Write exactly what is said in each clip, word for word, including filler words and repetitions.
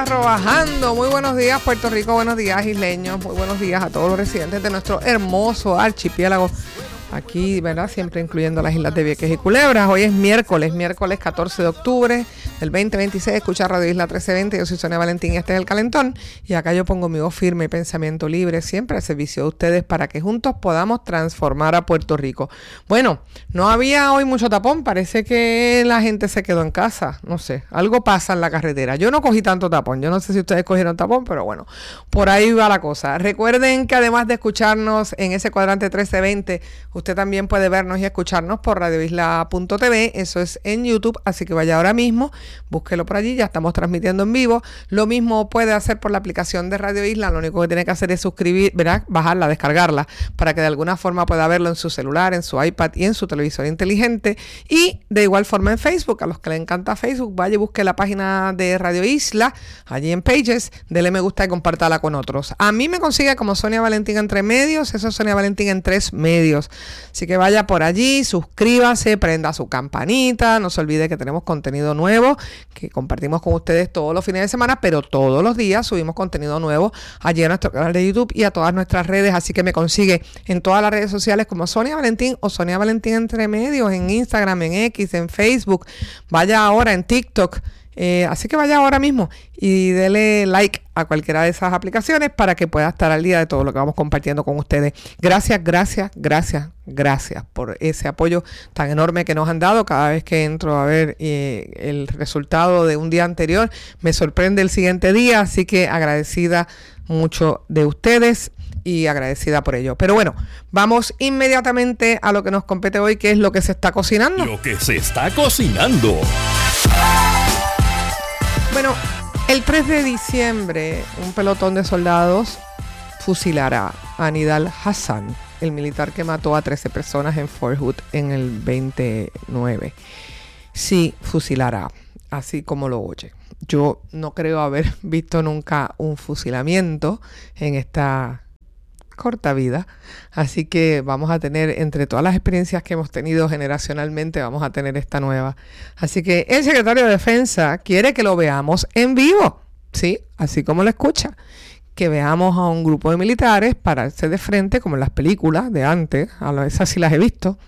carro bajando. Muy buenos días, Puerto Rico. Buenos días, isleños. Muy buenos días a todos los residentes de nuestro hermoso archipiélago. Aquí, ¿verdad? Siempre incluyendo las islas de Vieques y Culebras. Hoy es miércoles, miércoles catorce de octubre del veinte veintiséis. Escucha Radio Isla trece veinte. Yo soy Sonia Valentín y este es El Calentón. Y acá yo pongo mi voz firme y pensamiento libre siempre al servicio de ustedes para que juntos podamos transformar a Puerto Rico. Bueno, no había hoy mucho tapón. Parece que la gente se quedó en casa. No sé, algo pasa en la carretera. Yo no cogí tanto tapón. Yo no sé si ustedes cogieron tapón, pero bueno, por ahí va la cosa. Recuerden que además de escucharnos en ese cuadrante trece veinte, usted también puede vernos y escucharnos por radio isla punto t v, eso es en YouTube, así que vaya ahora mismo, búsquelo por allí, ya estamos transmitiendo en vivo. Lo mismo puede hacer por la aplicación de Radio Isla, lo único que tiene que hacer es suscribir, ¿verdad? Bajarla, descargarla, para que de alguna forma pueda verlo en su celular, en su iPad y en su televisor inteligente. Y de igual forma en Facebook, a los que les encanta Facebook, vaya y busque la página de Radio Isla, allí en Pages, dele me gusta y compártala con otros. A mí me consigue como Sonia Valentín entre medios, eso es Sonia Valentín en tres medios. Así que vaya por allí, suscríbase, prenda su campanita, no se olvide que tenemos contenido nuevo que compartimos con ustedes todos los fines de semana, pero todos los días subimos contenido nuevo allí a nuestro canal de YouTube y a todas nuestras redes, así que me consigue en todas las redes sociales como Sonia Valentín o Sonia Valentín entre medios, en Instagram, en X, en Facebook, vaya ahora en TikTok. Eh, así que vaya ahora mismo y dele like a cualquiera de esas aplicaciones para que pueda estar al día de todo lo que vamos compartiendo con ustedes. Gracias, gracias, gracias, gracias por ese apoyo tan enorme que nos han dado. Cada vez que entro a ver eh, el resultado de un día anterior, me sorprende el siguiente día, así que agradecida mucho de ustedes y agradecida por ello. Pero bueno, vamos inmediatamente a lo que nos compete hoy, que es lo que se está cocinando. Lo que se está cocinando. Bueno, el tres de diciembre, un pelotón de soldados fusilará a Nidal Hasan, el militar que mató a trece personas en Fort Hood en el veintinueve. Sí, fusilará, así como lo oye. Yo no creo haber visto nunca un fusilamiento en esta corta vida, así que vamos a tener, entre todas las experiencias que hemos tenido generacionalmente, vamos a tener esta nueva. Así que el secretario de Defensa quiere que lo veamos en vivo, sí, así como lo escucha, que veamos a un grupo de militares pararse de frente, como en las películas de antes, a lo, esas sí las he visto,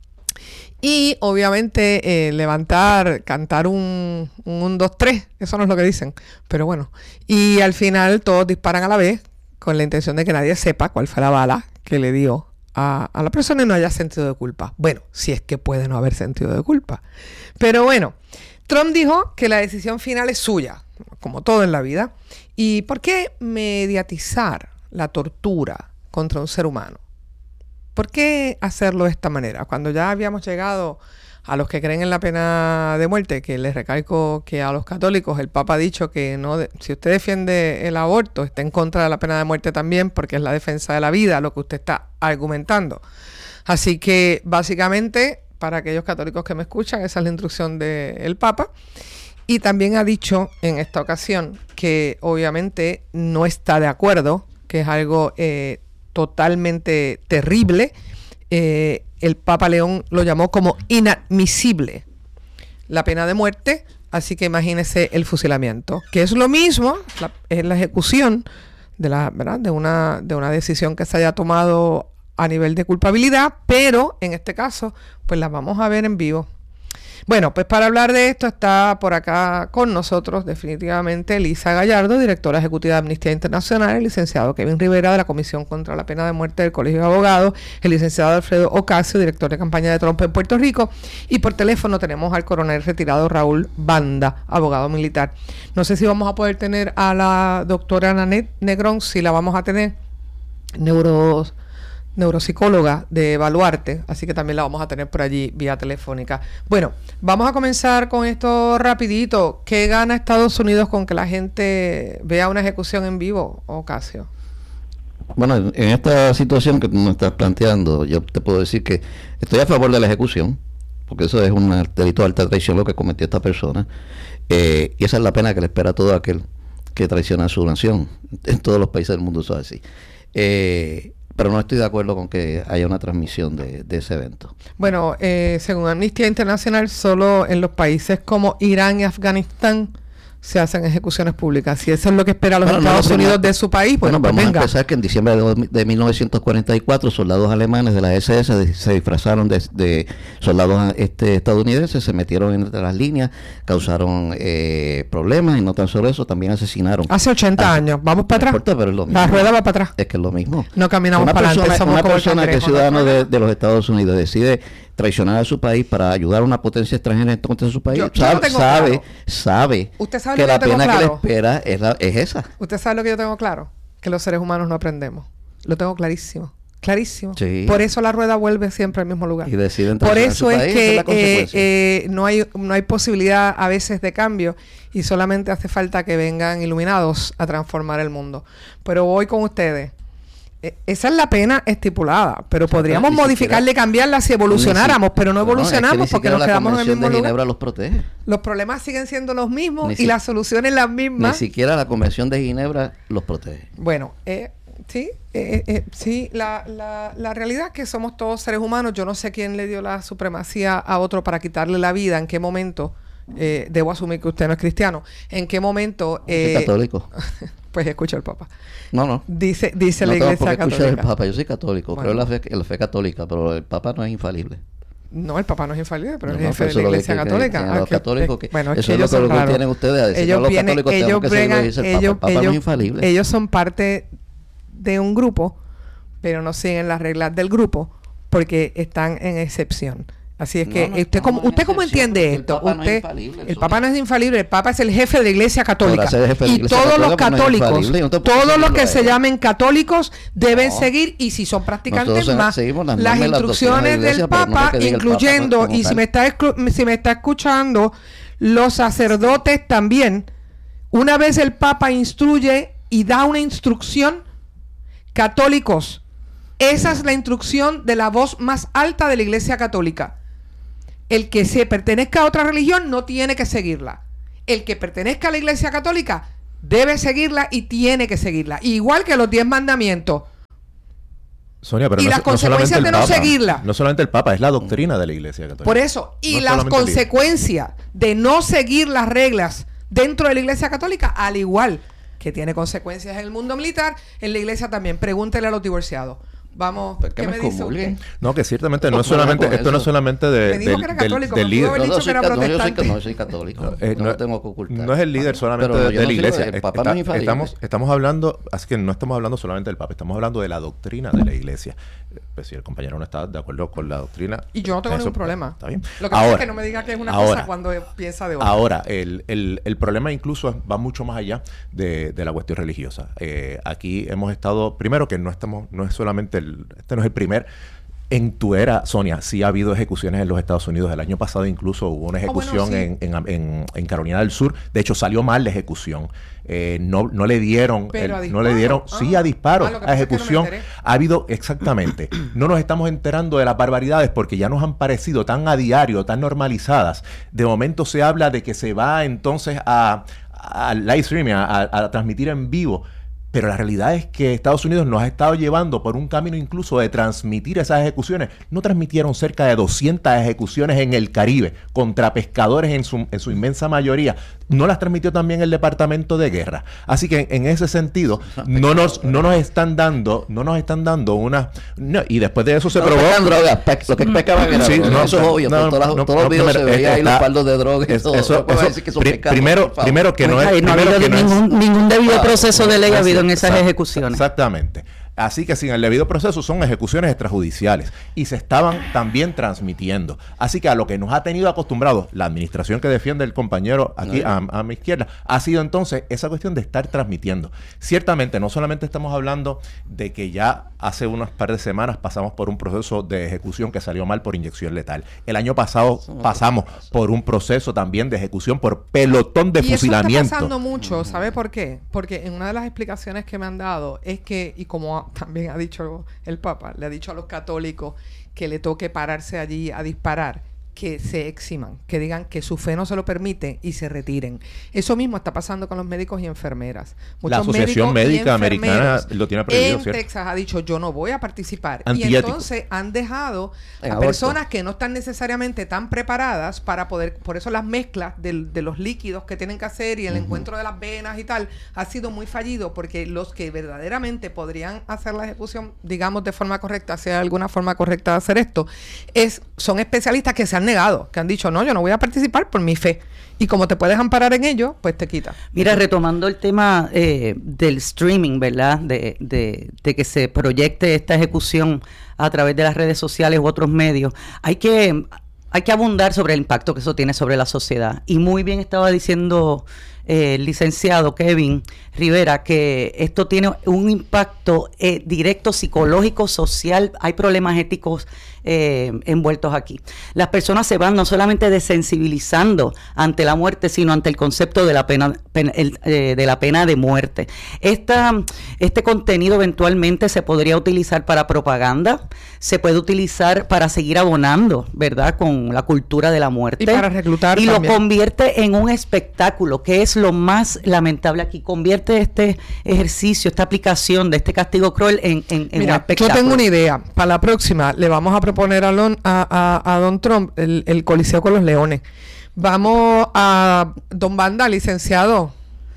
y obviamente eh, levantar, cantar un un, dos, tres, eso no es lo que dicen, pero bueno, y al final todos disparan a la vez, con la intención de que nadie sepa cuál fue la bala que le dio a, a la persona y no haya sentido de culpa. Bueno, si es que puede no haber sentido de culpa. Pero bueno, Trump dijo que la decisión final es suya, como todo en la vida. ¿Y por qué mediatizar la tortura contra un ser humano? ¿Por qué hacerlo de esta manera? Cuando ya habíamos llegado a los que creen en la pena de muerte, que les recalco que a los católicos el Papa ha dicho que no, de, si usted defiende el aborto, está en contra de la pena de muerte también, porque es la defensa de la vida lo que usted está argumentando. Así que básicamente, para aquellos católicos que me escuchan, esa es la instrucción del Papa. Y también ha dicho en esta ocasión que obviamente no está de acuerdo, que es algo eh, totalmente terrible. Eh, el Papa León lo llamó como inadmisible la pena de muerte, así que imagínese el fusilamiento, que es lo mismo, la, es la ejecución de la, ¿verdad? de una de una decisión que se haya tomado a nivel de culpabilidad, pero en este caso, pues la vamos a ver en vivo. Bueno, pues para hablar de esto está por acá con nosotros definitivamente Lisa Gallardo, directora ejecutiva de Amnistía Internacional, el licenciado Kevin Rivera de la Comisión contra la Pena de Muerte del Colegio de Abogados, el licenciado Alfredo Ocasio, director de campaña de Trump en Puerto Rico, y por teléfono tenemos al coronel retirado Raúl Banda, abogado militar. No sé si vamos a poder tener a la doctora Nanette Negrón, si la vamos a tener, neuro... neuropsicóloga de Baluarte, así que también la vamos a tener por allí vía telefónica. Bueno, vamos a comenzar con esto rapidito. ¿Qué gana Estados Unidos con que la gente vea una ejecución en vivo, Ocasio? Bueno, en esta situación que tú me estás planteando, yo te puedo decir que estoy a favor de la ejecución, porque eso es un delito de alta traición lo que cometió esta persona, eh, y esa es la pena que le espera a todo aquel que traiciona a su nación. En todos los países del mundo eso es así. Eh, pero no estoy de acuerdo con que haya una transmisión de, de ese evento. Bueno, eh, según Amnistía Internacional, solo en los países como Irán y Afganistán se hacen ejecuciones públicas. Si eso es lo que espera los bueno, Estados no, Unidos no, de su país, bueno, pues vamos venga. a empezar que en diciembre de, de mil novecientos cuarenta y cuatro soldados alemanes de la ese ese de, se disfrazaron de, de soldados este, estadounidenses, se metieron entre las líneas, causaron eh, problemas y no tan solo eso, también asesinaron. Hace ochenta a, años, vamos para no atrás. Importa, pero es lo mismo. La rueda va para atrás. Es que es lo mismo. No caminamos una para persona, adelante, somos una como el persona que es cangrejo, ciudadano ¿no? de, de los Estados Unidos decide traicionar a su país para ayudar a una potencia extranjera en contra de su país, Yo- yo sabe, lo tengo sabe, claro. sabe Usted sabe que lo que la yo tengo pena que le claro. espera es, la, es esa. Usted sabe lo que yo tengo claro, que los seres humanos no aprendemos. Lo tengo clarísimo, clarísimo. Sí. Por eso la rueda vuelve siempre al mismo lugar. Y deciden Por traicionar eso su es país, esa que la eh, consecuencia. eh, no hay no hay posibilidad a veces de cambio y solamente hace falta que vengan iluminados a transformar el mundo. Pero voy con ustedes. Eh, esa es la pena estipulada, pero podríamos ni modificarla y siquiera- cambiarla si evolucionáramos, Ni si- pero no no, es que ni evolucionamos porque siquiera nos la quedamos en el Convención mismo de lugar. Ginebra los protege. Los problemas siguen siendo los mismos Ni y si- las soluciones las Ni mismas. siquiera la Convención de Ginebra los protege. Bueno, eh, sí, eh, eh, sí, la, la, la realidad es que somos todos seres humanos. Yo no sé quién le dio la supremacía a otro para quitarle la vida, en qué momento. Eh, debo asumir que usted no es cristiano. ¿En qué momento? Soy Eh, católico. pues escucha el Papa. No, no. Dice, dice No la tengo Iglesia por qué escuchar Católica. el Papa. Yo soy católico. Bueno. Creo en la fe, en la fe católica, pero el Papa no es infalible. No, el Papa no es infalible, pero No, es no, jefe de eso la es lo que- Iglesia que- que- Católica. que Ah, los que- católicos eh, que- bueno, es eso que es lo ellos que son lo que raros. tienen ustedes a decir, Ellos no, los vienen- católicos tenemos ellos que seguir lo que bregan- dice el Papa. ellos- El Papa no ellos- es infalible. Ellos son parte de un grupo, pero no siguen las reglas del grupo porque están en excepción. Así es que No, no usted estamos cómo en usted cómo excepción, entiende porque el esto. Papa no es Usted infalible, el eso Papa es. no es infalible, el Papa es el jefe de la Iglesia Católica Ahora, ser jefe de la y Iglesia todos los Católica, pues, no es católicos, infalible, no te puedo todos los seguirlo que a se él. llamen católicos deben No. seguir y si son practicantes Nosotros más seguimos las las normas y las doctrinas de instrucciones la Iglesia, del pero no Papa, lo que diga el Papa incluyendo como y si tal. me está exclu- si me está escuchando los sacerdotes también. Una vez el Papa instruye y da una instrucción, católicos, esa es la instrucción de la voz más alta de la Iglesia Católica. El que se pertenezca a otra religión no tiene que seguirla. El que pertenezca a la Iglesia Católica debe seguirla y tiene que seguirla. Igual que los diez mandamientos. Sonia, pero Y no, las no solamente consecuencias el de no Papa, seguirla. No solamente el Papa, es la doctrina de la Iglesia Católica. Por eso, y No las solamente el líder. consecuencias de no seguir las reglas dentro de la Iglesia Católica, al igual que tiene consecuencias en el mundo militar, en la Iglesia también. Pregúntele a los divorciados. Vamos, Pues ¿qué que me me dice comulguen. usted? No, que ciertamente no No, es solamente, con esto no es eso. solamente de, Me dijo del, que era del- católico, del me líder. pudo haber No, dicho no, que era soy ca- no, yo soy, protestante. no, soy católico. No, eh, no, no- lo tengo que ocultar. No es el líder solamente Pero de, yo de no la sigo- iglesia. el Papa Está- no es infalible. estamos, estamos hablando, así que no estamos hablando solamente del Papa, estamos hablando de la doctrina de la iglesia. Pues si el compañero no está de acuerdo con la doctrina. Y yo no tengo eso, ningún problema. Está bien. Lo que pasa es Ahora, que no me diga que es una ahora, cosa cuando piensa de otra. Ahora, el, el, el problema incluso va mucho más allá de, de la cuestión religiosa. Eh, aquí hemos estado, primero que no estamos, no es solamente el, este no es el primer. En tu era, Sonia, sí ha habido ejecuciones en los Estados Unidos. El año pasado incluso hubo una ejecución Oh, bueno, sí. en, en, en, en Carolina del Sur. De hecho, salió mal la ejecución. Eh, no, no le dieron, Pero el- a no le disparo. dieron, sí Ah. a disparo, Ah, lo que a pasa es que no me ejecución. enteré. Ha habido, exactamente. No nos estamos enterando de las barbaridades porque ya nos han parecido tan a diario, tan normalizadas. De momento se habla de que se va entonces a, a live streaming, a, a- a transmitir en vivo. Pero la realidad es que Estados Unidos nos ha estado llevando por un camino incluso de transmitir esas ejecuciones. No transmitieron cerca de doscientas ejecuciones en el Caribe contra pescadores en su, en su inmensa mayoría. No las transmitió también el Departamento de Guerra. Así que en ese sentido no nos, no nos están dando, no nos están dando una... no, y después de eso se No, probó... pescan drogas, pe- lo que pescaban era Sí, drogas. no, eso es obvio, no, por todas las- no, todos los no, videos se primero, veía ahí está- los paldos de drogas y es- todo. eso- No puedes eso- decir que son pri- pescados, primero, por favor. primero que no Pues es... ahí no ha primero habido que no es- ningún, ningún debido Claro, proceso de ley ha habido en esas Exacto, ejecuciones. Exactamente. Así que sin el debido proceso son ejecuciones extrajudiciales y se estaban también transmitiendo. Así que a lo que nos ha tenido acostumbrados la administración que defiende el compañero aquí a, a mi izquierda ha sido entonces esa cuestión de estar transmitiendo. Ciertamente no solamente estamos hablando de que ya hace unas par de semanas pasamos por un proceso de ejecución que salió mal por inyección letal. El año pasado pasamos por un proceso también de ejecución por pelotón de y fusilamiento. eso está pasando mucho, ¿sabe por qué? Porque en una de las explicaciones que me han dado es que, y como también ha dicho el Papa, le ha dicho a los católicos que le toque pararse allí a disparar, que se eximan, que digan que su fe no se lo permite y se retiren. Eso mismo está pasando con los médicos y enfermeras. Muchos la Asociación Médica Americana lo tiene prohibido, en ¿cierto? Texas ha dicho, yo no voy a participar. Antiético. Y entonces han dejado En a aborto. personas que no están necesariamente tan preparadas para poder, por eso las mezclas de, de los líquidos que tienen que hacer y el uh-huh. encuentro de las venas y tal, ha sido muy fallido, porque los que verdaderamente podrían hacer la ejecución, digamos, de forma correcta, si hay alguna forma correcta de hacer esto, es, son especialistas que se han negado, que han dicho, no, yo no voy a participar por mi fe. Y como te puedes amparar en ello, pues te quita. Mira, retomando el tema eh, del streaming, ¿verdad? De, de, de que se proyecte esta ejecución a través de las redes sociales u otros medios, hay que, hay que abundar sobre el impacto que eso tiene sobre la sociedad. Y muy bien estaba diciendo eh, el licenciado Kevin Rivera que esto tiene un impacto eh, directo psicológico, social, hay problemas éticos Eh, envueltos aquí. Las personas se van no solamente desensibilizando ante la muerte, sino ante el concepto de la pena, pena el, eh, de la pena de muerte. Esta, este contenido eventualmente se podría utilizar para propaganda, se puede utilizar para seguir abonando, ¿verdad?, con la cultura de la muerte. Y para reclutar Y también. lo convierte en un espectáculo, que es lo más lamentable aquí. Convierte este ejercicio, esta aplicación de este castigo cruel en, en, en Mira, un espectáculo. yo tengo una idea. Para la próxima le vamos a proponer a, Lon, a, a, a Don Trump el, el Coliseo con los Leones. Vamos a Don Banda, licenciado.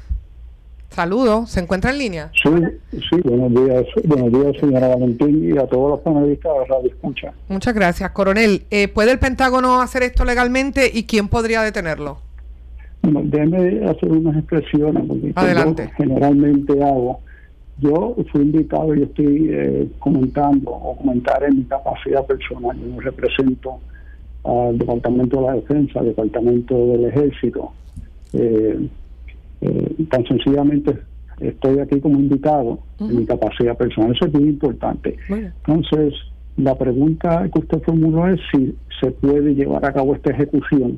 Saludos. ¿Se encuentra en línea? Sí, sí, buenos días, buenos días, señora Valentín, y a todos los panelistas de Radio Escucha. Muchas gracias, coronel. Eh, ¿Puede el Pentágono hacer esto legalmente y quién podría detenerlo? Bueno, déjeme hacer unas expresiones, porque Adelante. yo generalmente hago. Yo fui invitado y estoy eh, comentando o comentar en mi capacidad personal. Yo represento al Departamento de la Defensa, al Departamento del Ejército. Eh, eh, tan sencillamente estoy aquí como invitado uh-huh. en mi capacidad personal. Eso es muy importante. Bueno. Entonces, la pregunta que usted formuló es si se puede llevar a cabo esta ejecución.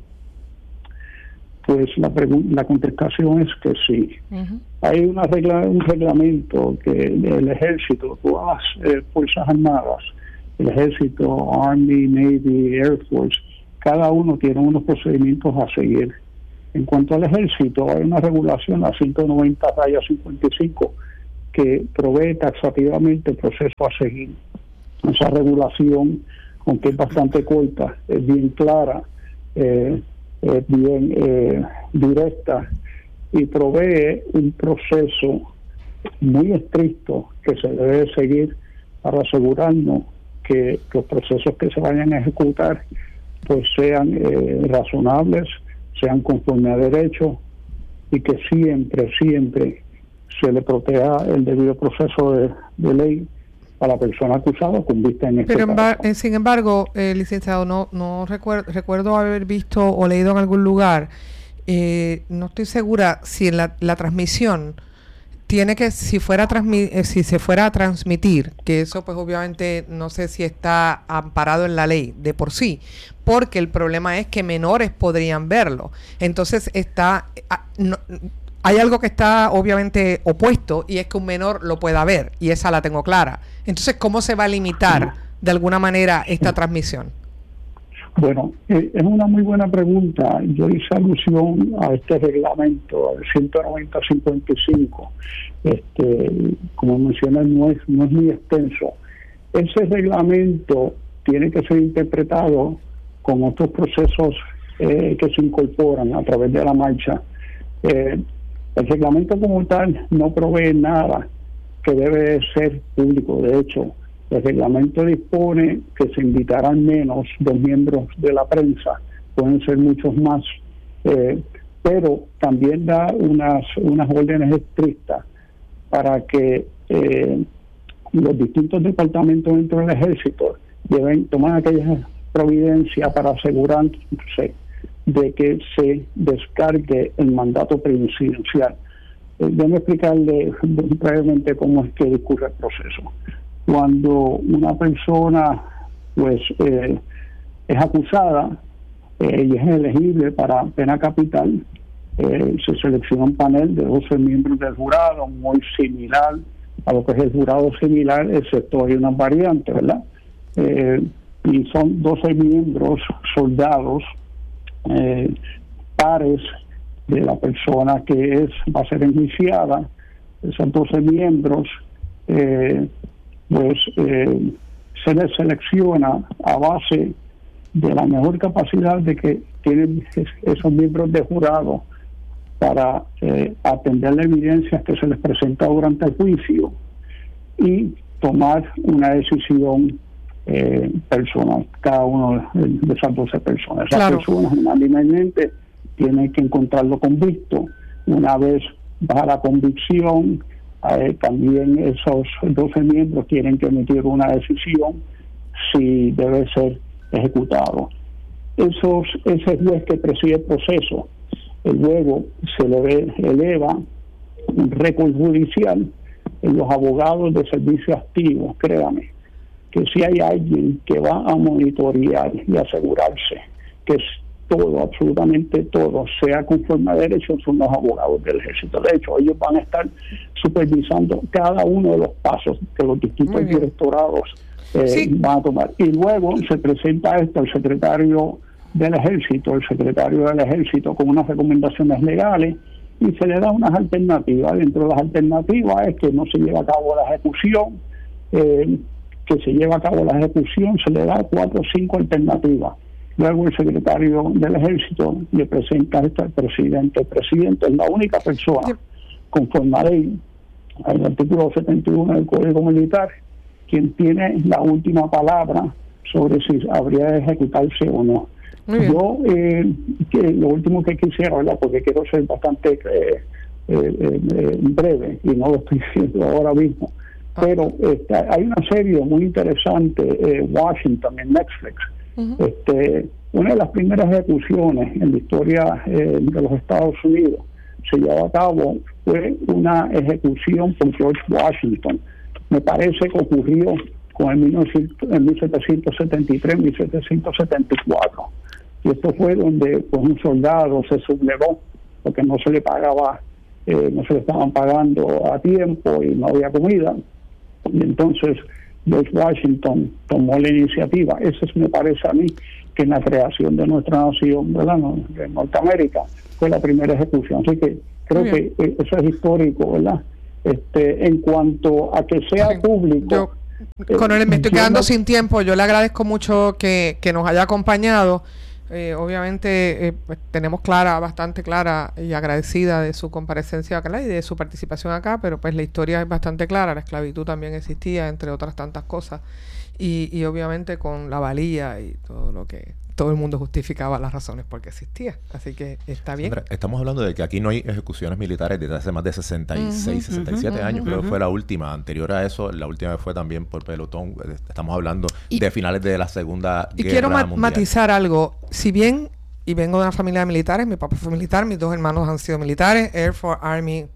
Pues la pregun- la contestación es que sí. Uh-huh. Hay una regla, un reglamento que el ejército, todas las eh, fuerzas armadas, el ejército, Army, Navy, Air Force, cada uno tiene unos procedimientos a seguir. En cuanto al ejército, hay una regulación, la ciento noventa raya cincuenta y cinco, que provee taxativamente el proceso a seguir. Esa regulación, aunque es bastante corta, es bien clara, eh, Eh, bien eh, directa, y provee un proceso muy estricto que se debe seguir para asegurarnos que los procesos que se vayan a ejecutar pues sean eh, razonables, sean conforme a derecho, y que siempre, siempre se le proteja el debido proceso de, de ley a la persona acusada con vista en este Pero en caso. eh, sin embargo, eh, licenciado, no no recuerdo recuerdo haber visto o leído en algún lugar, eh, no estoy segura si en la, la transmisión tiene que, si fuera transmi- eh, si se fuera a transmitir, que eso pues obviamente no sé si está amparado en la ley de por sí, porque el problema es que menores podrían verlo. Entonces está ah, no, hay algo que está obviamente opuesto, y es que un menor lo pueda ver, y esa la tengo clara. Entonces, ¿cómo se va a limitar de alguna manera esta transmisión? Bueno, eh, es una muy buena pregunta. Yo hice alusión a este reglamento, al ciento noventa cincuenta y cinco. Este, como mencioné, no es, no es muy extenso. Ese reglamento tiene que ser interpretado con otros procesos eh, que se incorporan a través de la marcha. Eh, el reglamento como tal no provee nada que debe ser público. De hecho, el reglamento dispone que se invitarán menos dos miembros de la prensa, pueden ser muchos más, eh, pero también da unas unas órdenes estrictas para que eh, los distintos departamentos dentro del ejército deben tomar aquellas providencias para asegurarse de que se descargue el mandato presidencial. Eh, déjame explicarle brevemente cómo es que discurre el proceso. Cuando una persona pues eh, es acusada eh, y es elegible para pena capital, eh, se selecciona un panel de doce miembros del jurado, muy similar a lo que es el jurado similar, excepto hay unas variantes, ¿verdad? Eh, y son doce miembros soldados, eh, pares de la persona que es va a ser enjuiciada. Esos doce miembros, eh, pues eh, se les selecciona a base de la mejor capacidad de que tienen esos miembros de jurado para eh, atender la evidencia que se les presenta durante el juicio y tomar una decisión eh, personal, cada uno de, de esas doce personas. Esas Claro. personas unánimemente tienen que encontrarlo convicto. Una vez baja la convicción, eh, también esos doce miembros tienen que emitir una decisión si debe ser ejecutado. Esos, ese juez que preside el proceso, eh, luego se le eleva un récord judicial en los abogados de servicio activo. Créame que si hay alguien que va a monitorear y asegurarse que todo, absolutamente todo, sea conforme a derecho, son los abogados del ejército. De hecho, ellos van a estar supervisando cada uno de los pasos que los distintos directorados eh, Sí. van a tomar. Y luego se presenta esto al secretario del ejército, el secretario del ejército con unas recomendaciones legales, y se le da unas alternativas. Dentro de las alternativas es que no se lleva a cabo la ejecución, eh, que se lleva a cabo la ejecución, se le da cuatro o cinco alternativas. Luego el secretario del ejército le presenta esto al presidente. El presidente es la única persona, conforme a ley, al artículo setenta y uno del Código Militar, quien tiene la última palabra sobre si habría de ejecutarse o no. Yo, eh, que lo último que quisiera, ¿verdad?, porque quiero ser bastante eh, eh, eh, breve, y no lo estoy diciendo ahora mismo, ah. pero este, hay una serie muy interesante, eh, Washington, en Netflix. Uh-huh. este, una de las primeras ejecuciones en la historia eh, de los Estados Unidos se llevó a cabo, fue una ejecución por George Washington. Me parece que ocurrió con el mil setecientos setenta y tres, mil setecientos setenta y cuatro. Y esto fue donde pues, un soldado se sublevó porque no se le pagaba, eh, no se le estaban pagando a tiempo y no había comida. Y entonces George Washington tomó la iniciativa. Eso me parece a mí que en la creación de nuestra nación, ¿verdad?, de Norteamérica, fue la primera ejecución. Así que creo que eso es histórico, ¿verdad? Este, en cuanto a que sea sí, público. Yo, eh, Coronel, me estoy quedando no, sin tiempo. Yo le agradezco mucho que, que nos haya acompañado. Eh, obviamente eh, pues, tenemos clara, bastante clara y agradecida de su comparecencia acá y de su participación acá, pero pues la historia es bastante clara. La esclavitud también existía, entre otras tantas cosas, y, y obviamente con la valía y todo lo que todo el mundo justificaba las razones por qué existía. Así que está bien. Sandra, estamos hablando de que aquí no hay ejecuciones militares desde hace más de sesenta y seis, uh-huh, sesenta y siete uh-huh, años. Uh-huh. Creo que fue la última. Anterior a eso, la última vez fue también por pelotón. Estamos hablando y, de finales de la Segunda y Guerra quiero ma- Mundial. matizar algo. Si bien, y vengo de una familia de militares, mi papá fue militar, mis dos hermanos han sido militares, Air Force, Army,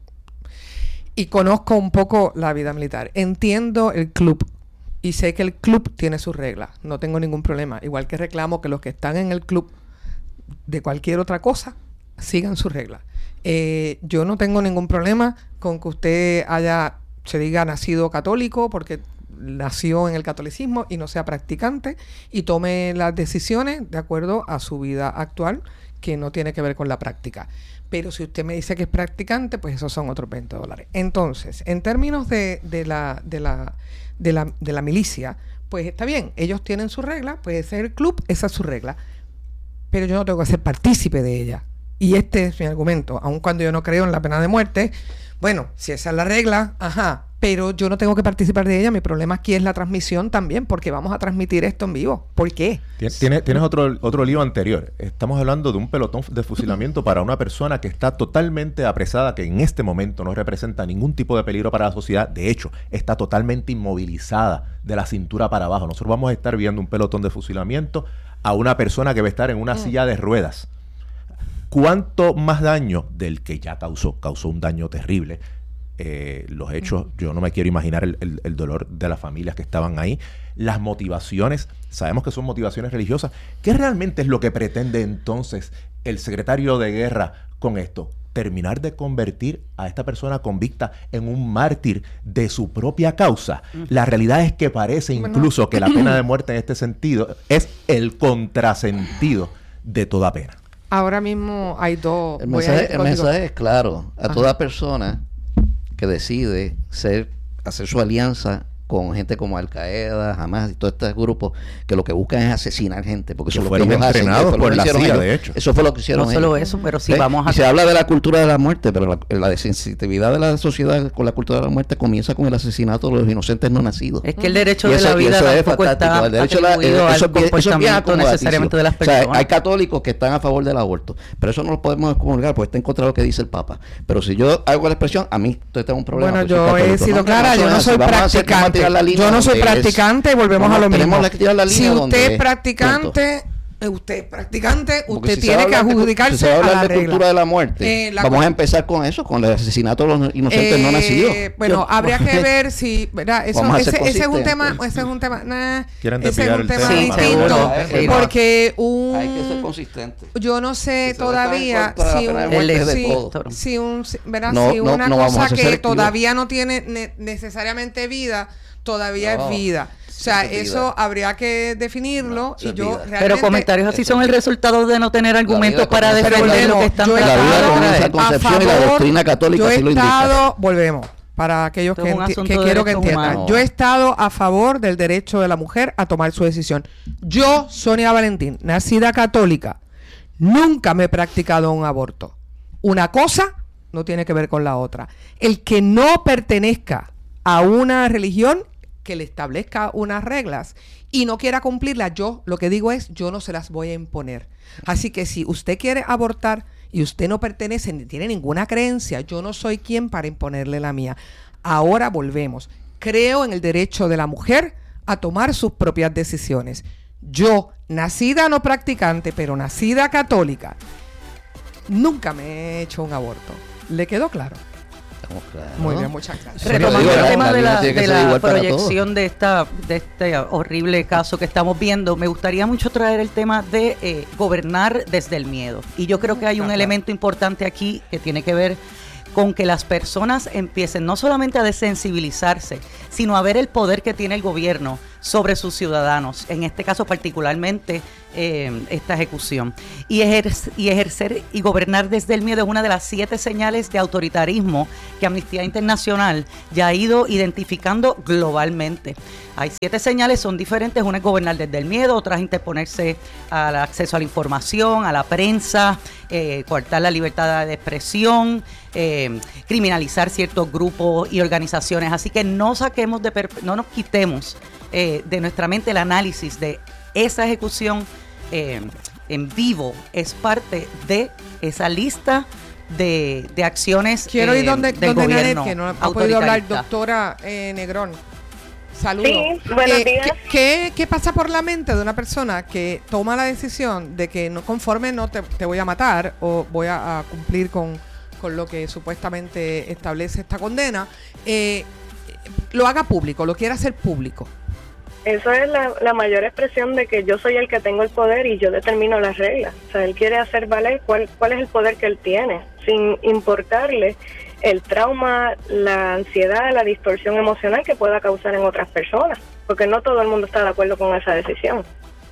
y conozco un poco la vida militar. Entiendo el club. Y sé que el club tiene sus reglas, no tengo ningún problema. Igual que reclamo que los que están en el club de cualquier otra cosa sigan sus reglas. Eh, yo no tengo ningún problema con que usted haya, se diga, nacido católico porque nació en el catolicismo y no sea practicante y tome las decisiones de acuerdo a su vida actual, que no tiene que ver con la práctica. Pero si usted me dice que es practicante, pues esos son otros veinte dólares. Entonces, en términos de, de la... De la De la, de la milicia, pues está bien, ellos tienen su regla, puede ser el club, esa es su regla, pero yo no tengo que ser partícipe de ella. Y este es mi argumento, aun cuando yo no creo en la pena de muerte. Bueno, si esa es la regla, ajá, pero yo no tengo que participar de ella. Mi problema aquí es la transmisión también, porque vamos a transmitir esto en vivo. ¿Por qué? Tienes, tienes otro, otro lío anterior. Estamos hablando de un pelotón de fusilamiento para una persona que está totalmente apresada, que en este momento no representa ningún tipo de peligro para la sociedad. De hecho, está totalmente inmovilizada de la cintura para abajo. Nosotros vamos a estar viendo un pelotón de fusilamiento a una persona que va a estar en una mm. silla de ruedas. ¿Cuánto más daño del que ya causó? Causó un daño terrible. Eh, los hechos, yo no me quiero imaginar el, el, el dolor de las familias que estaban ahí. Las motivaciones, sabemos que son motivaciones religiosas. ¿Qué realmente es lo que pretende entonces el secretario de guerra con esto? terminar de convertir a esta persona convicta en un mártir de su propia causa. La realidad es que parece incluso que la pena de muerte en este sentido es el contrasentido de toda pena. Ahora mismo hay dos... El voy a mensaje, ir el contigo. mensaje es claro. A Ajá. toda persona que decide ser, hacer su alianza con gente como Al Qaeda, Hamas y todos estos grupos que lo que buscan es asesinar gente, porque eso Que es lo que fueron ellos hacen. entrenados Eso fue lo por que la hicieron C I A, ellos. de hecho. Eso fue lo que hicieron No solo ellos. eso, pero si ¿Ves? vamos a... Y se habla de la cultura de la muerte, pero la, la desensitividad de la sociedad con la cultura de la muerte comienza con el asesinato de los inocentes no nacidos. Es que el derecho Y de eso- la y vida eso es tampoco fantástico. está El derecho de la- atribuido eso al es bien- eso es bien comportamiento acomodaticio. necesariamente de las O sea, personas. hay católicos que están a favor del aborto, pero eso no lo podemos excomulgar porque está en contra de lo que dice el Papa. Pero si yo hago la expresión, a mí entonces tengo un problema. Bueno, porque soy yo he católico. sido No, clara, no, yo no así. soy Vamos a hacer- vamos a practicante. tirar la línea Yo no soy donde es- practicante y volvemos No, a lo tenemos mismo. que tirar la línea Si donde usted es es. practicante, eh, usted es practicante, Porque usted si se tiene va a que hablar de cu- adjudicarse si se va a a hablar la de regla. cultura de la muerte. Eh, la Vamos cu- a empezar con eso, con el asesinato de los inocentes no Eh, nacidos. Bueno, Yo- habría que ver si, ¿verdad? Eso, Vamos a ese, ser ese es un consistentes. tema, ese es un tema, nah, Quieren ese es desviar un el tema tema. Sí, distinto, seguro, sí. porque un, Hay que ser consistente. yo no sé Si se va a estar en todavía contra de la si pena de un, muerte de si, todo. si un, si- ¿verdad? No, si no, una no vamos a cosa ser que selectivos. todavía no tiene ne- necesariamente vida, todavía No, es vida. O sea, sí es eso vida. habría que definirlo No, y es yo vida. realmente... Pero comentarios así son el resultado de no tener argumentos vida para comienza- defender Pero lo que volvemos, están yo he La vida tratando de comienza traer. con- concepción y la doctrina católica yo he así lo indica. estado, volvemos, para aquellos Esto que, es un enti- asunto que de quiero que derechos entiendan. humanos. Yo he estado a favor del derecho de la mujer a tomar su decisión. Yo, Sonia Valentín, nacida católica, nunca me he practicado un aborto. Una cosa no tiene que ver con la otra. El que no pertenezca a una religión que le establezca unas reglas y no quiera cumplirlas, yo lo que digo es, yo no se las voy a imponer. Así que si usted quiere abortar y usted no pertenece ni tiene ninguna creencia, yo no soy quien para imponerle la mía. Ahora volvemos. Creo en el derecho de la mujer a tomar sus propias decisiones. Yo, nacida no practicante, pero nacida católica, nunca me he hecho un aborto. ¿Le quedó claro? Estamos claros. Muy bien, muchas gracias. Retomando Digo, el la- tema la de línea la, tiene que de ser la igual para proyección de esta de este horrible caso que estamos viendo, me gustaría mucho traer el tema de eh, gobernar desde el miedo. Y yo creo que hay un Ajá. elemento importante aquí que tiene que ver con que las personas empiecen no solamente a desensibilizarse, sino a ver el poder que tiene el gobierno sobre sus ciudadanos, en este caso particularmente eh, esta ejecución. Y, ejer- y ejercer y gobernar desde el miedo es una de las siete señales de autoritarismo que Amnistía Internacional ya ha ido identificando globalmente. Hay siete señales, son diferentes, una es gobernar desde el miedo, otra es interponerse al acceso a la información, a la prensa, eh, coartar la libertad de expresión, eh, criminalizar ciertos grupos y organizaciones. Así que no saquemos de per- no nos quitemos eh, de nuestra mente el análisis de esa ejecución eh, en vivo. Es parte de esa lista de, de acciones Quiero ir eh, donde, del donde Nanet, gobierno que no ha podido hablar, autoritarista. doctora eh, Negrón. Saludos. Sí, buenos días. ¿qué, qué, qué pasa por la mente de una persona que toma la decisión de que no conforme no te, te voy a matar o voy a, a cumplir con, con lo que supuestamente establece esta condena, eh, lo haga público, lo quiera hacer público? Eso es la, la mayor expresión de que yo soy el que tengo el poder y yo determino las reglas. O sea, él quiere hacer valer cuál, cuál es el poder que él tiene, sin importarle el trauma, la ansiedad, la distorsión emocional que pueda causar en otras personas, porque no todo el mundo está de acuerdo con esa decisión.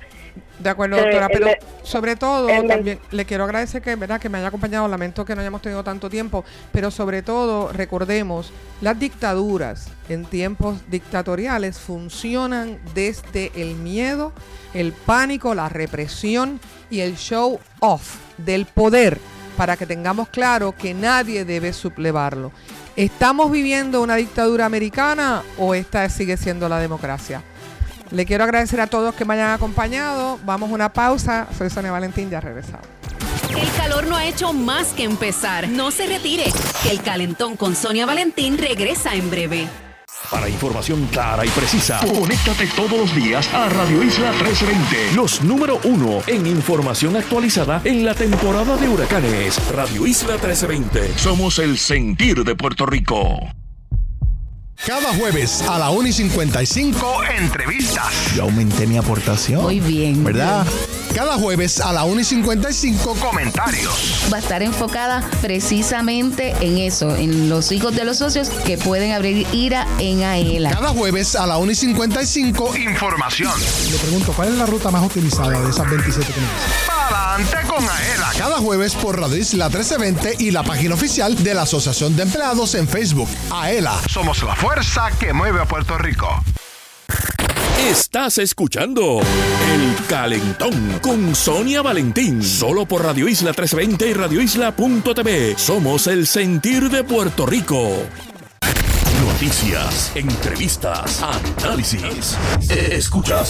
De acuerdo, Eh, doctora, el pero me- sobre todo el me- también le quiero agradecer que, ¿verdad?, que me haya acompañado. Lamento que no hayamos tenido tanto tiempo, pero sobre todo recordemos, las dictaduras en tiempos dictatoriales funcionan desde el miedo, el pánico, la represión y el show off del poder, para que tengamos claro que nadie debe sublevarlo. ¿Estamos viviendo una dictadura americana o esta sigue siendo la democracia? Le quiero agradecer a todos que me hayan acompañado. Vamos a una pausa. Soy Sonia Valentín, ya regresamos. El calor no ha hecho más que empezar. No se retire, que el calentón con Sonia Valentín regresa en breve. Para información clara y precisa, conéctate todos los días a Radio Isla trece veinte. Los número uno en información actualizada en la temporada de huracanes. Radio Isla trece veinte. Somos el sentir de Puerto Rico. Cada jueves a la una y cincuenta y cinco, entrevistas. Yo aumenté mi aportación. Muy bien. ¿Verdad? Cada jueves a la una y cincuenta y cinco, comentarios. Va a estar enfocada precisamente en eso, en los hijos de los socios que pueden abrir IRA en AELA. Cada jueves a la una y cincuenta y cinco, información. Le pregunto, ¿cuál es la ruta más utilizada de esas veintisiete que me dicen? Adelante con AELA. Cada jueves por Radio Isla trece veinte y la página oficial de la Asociación de Empleados en Facebook. AELA. Somos la fuerza que mueve a Puerto Rico. Estás escuchando El Calentón con Sonia Valentín. Solo por Radio Isla trescientos veinte y radio isla punto t v. Somos el sentir de Puerto Rico. Noticias, entrevistas, análisis. Escuchas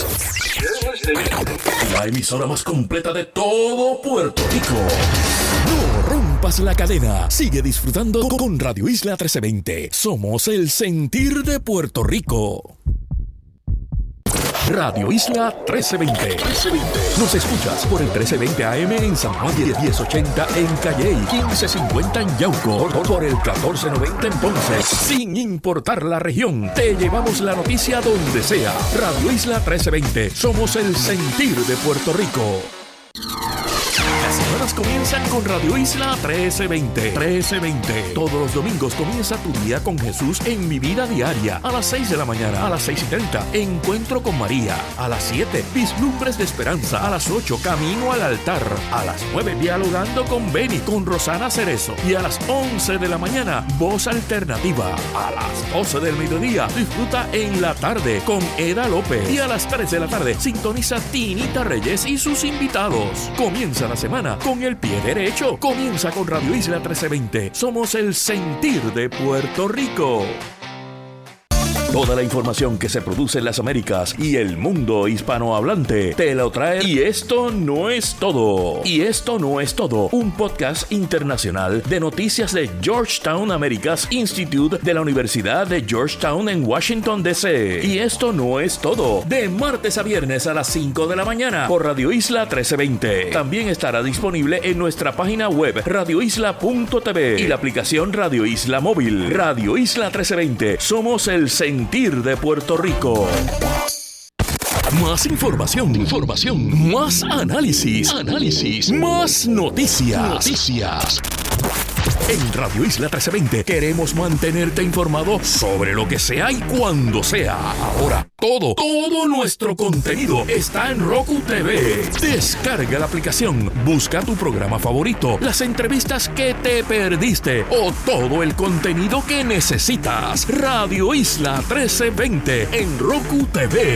la emisora más completa de todo Puerto Rico. No rompas la cadena. Sigue disfrutando con Radio Isla trece veinte. Somos el sentir de Puerto Rico. Radio Isla trece veinte. Nos escuchas por el trece veinte A M en San Juan, diez ochenta en Calley, quince cincuenta en Yauco, por el catorce noventa en Ponce. Sin importar la región, te llevamos la noticia donde sea. Radio Isla trece veinte. Somos el sentir de Puerto Rico. Las semanas comienzan con Radio Isla trece veinte. trece veinte. Todos los domingos comienza tu día con Jesús en Mi Vida Diaria. A las seis de la mañana, a las seis y treinta, Encuentro con María. A las siete, Vislumbres de Esperanza. A las ocho, Camino al Altar. A las nueve, Dialogando con Beni, con Rosana Cerezo. Y a las once de la mañana, Voz Alternativa. A las doce del mediodía, disfruta En la Tarde con Eda López. Y a las tres de la tarde, sintoniza Tinita Reyes y sus invitados. Comienza la semana con el pie derecho. Comienza con Radio Isla trece veinte. Somos el sentir de Puerto Rico. Toda la información que se produce en las Américas y el mundo hispanohablante te lo trae. Y esto no es todo. Y esto no es todo. Un podcast internacional de noticias de Georgetown Americas Institute de la Universidad de Georgetown en Washington, D C Y esto no es todo. De martes a viernes a las cinco de la mañana por Radio Isla trece veinte. También estará disponible en nuestra página web radio isla punto t v y la aplicación Radio Isla Móvil. Radio Isla trece veinte. Somos el sentir de Puerto Rico. Más información, información, más análisis, análisis, más noticias, noticias. En Radio Isla trece veinte queremos mantenerte informado sobre lo que sea y cuando sea. Ahora, todo, todo nuestro contenido está en Roku T V. Descarga la aplicación, busca tu programa favorito, las entrevistas que te perdiste o todo el contenido que necesitas. Radio Isla trece veinte en Roku T V.